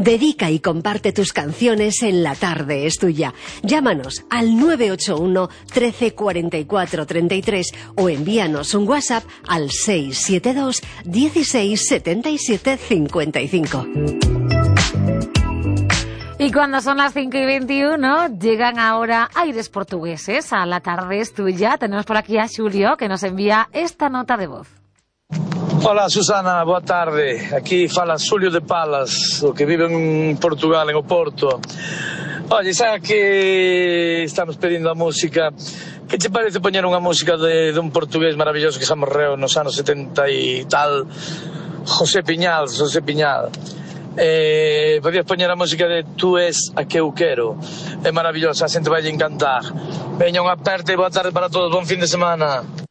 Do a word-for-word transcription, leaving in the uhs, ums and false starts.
Dedica y comparte tus canciones en La Tarde es Tuya. Llámanos al nueve ocho uno, trece, cuarenta y cuatro, treinta y tres o envíanos un WhatsApp al seis siete dos, dieciséis, setenta y siete, cincuenta y cinco. Y cuando son las cinco y veintiuno, llegan ahora aires portugueses a La Tarde es Tuya. Tenemos por aquí a Xulio, que nos envía esta nota de voz. Hola Susana, boa tarde. Aquí fala Xulio de Palas, o que vive en Portugal, en Oporto. Oye, sabe que estamos pedindo a música. Que te parece poñer unha música de, de un portugués maravilloso que se morreu nos anos setenta e tal, José Piñal, José Piñal. Eh, podías poñer a música de Tú es a que eu quero. É maravillosa, a xente vai encantar. Veña, unha aperta e boa tarde para todos, bon fin de semana.